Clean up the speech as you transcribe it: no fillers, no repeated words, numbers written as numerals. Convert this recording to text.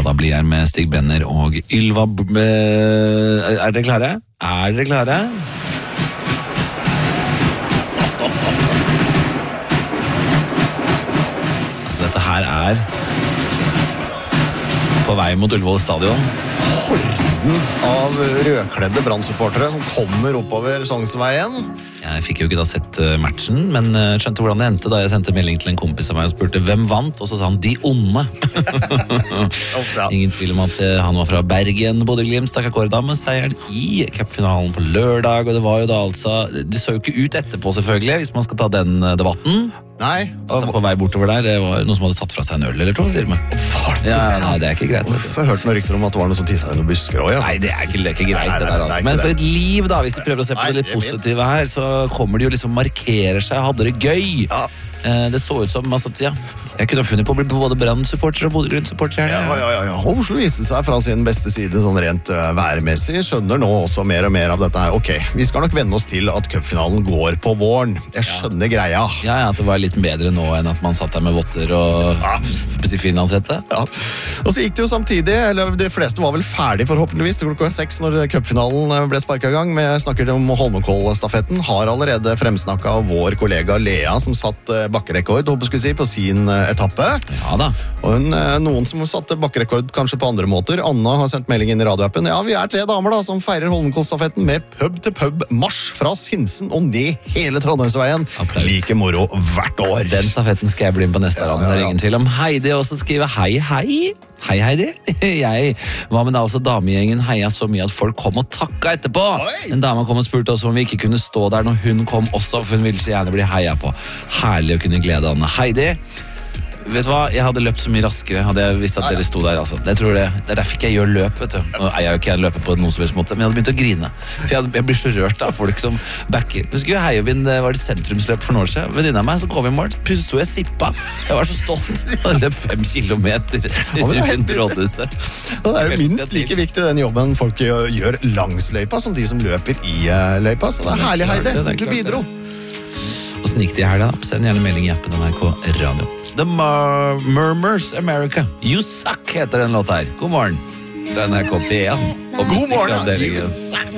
da blir jeg med Stig Brenner og Ylva Er dere klare? Er dere klare? Altså dette her er på vei mot Ullevål stadion. Horden av rødkledde brannsupportere som kommer oppover Sognsveien. Jeg fikk jo ikke da sett matchen, men skjønte hvordan det endte da jeg sendte melding til en kompis av meg og spurte hvem vant, og så sa han de onde. Ingen tvil om at han var fra Bergen. Bodø/Glimt stakk akkord med seieren i cupfinalen på lørdag, og det var jo da altså, det så jo ikke ut etterpå selvfølgelig, hvis man skal ta den debatten. Nei. Altså på vei bortover der, det var noen som hadde satt fra seg en øl eller to, sier du meg. Ja, nei, det er ikke greit. Jeg hørte noen rykter om at det var noe som tisset i noen busker også, ja. Nei, det er ikke greit det der, altså. Men for et liv da, hvis vi prøver å se på det litt positive her, så kommer de jo liksom markerer seg, hadde det gøy. Ja. Det så ut som, altså, ja, jeg kunne funnet på å bli både Brann-supporter og Bodø/Glimt-supporter. Ja. Oslo viste seg fra sin beste side sånn rent værmessig, skjønner nå også mer og mer av dette her. Ok, vi skal nok vende oss til at cupfinalen går på våren. Jeg skjønner greia. Ja, at det var litt bedre nå enn at man satt der med votter og finlandshette. Ja, og så gikk det jo samtidig, eller de fleste var vel ferdig forhåpentligvis til klokka 6 når cupfinalen ble sparket i gang. Vi snakker om Holmenkollstafetten, har allerede fremsnakket av vår kollega Lea som satt bakkerekord, på sin etappe. Ja da. Og noen som satte bakkerekord kanskje på andre måter. Anna har sendt melding inn i radioappen. Ja, vi er 3 damer da, som feirer Holmenkollstafetten med pub-til-pub-marsj fra Sinsen og ned hele Trondheimsveien. Applaus. Like moro hvert år. Den stafetten skal jeg bli med på neste rand, det er ingen tvil om. Heidi også skriver hei. Hei, Heidi. Jeg var med da altså damegjengen heia så mye at folk kom og takka etterpå. Oi. En dame kom og spurte oss om vi ikke kunne stå der når hun kom også, for hun ville så gjerne bli heia på. Herlig å kunne glede Anne. Heidi, vet du hva? Jeg hadde løpt så mye raskere hadde jeg visst at dere sto der. Altså. Det er derfor ikke jeg gjør løp, vet du. Nå er jeg jo ikke en løper på noen som helst måte, men jeg hadde begynt å grine. For jeg blir så rørt av folk som backer. Men skulle jo heie min, var det sentrumsløp for noen år siden. Venninna av meg, så kom i mål. Plutselig sto jeg sippa. Jeg var så stolt. Jeg løp 5 kilometer rundt rådhuset. Det er jo minst like viktig den jobben folk gjør langs løypa som de som løper i løypa. Så det er herlig, Heidi. Du bidro. Og så gikk de her da. Send gjerne melding i appen NRK Radio. The Murmurs America. You Suck heter den låta her. God morgen. Det er NRK P1. God morgen.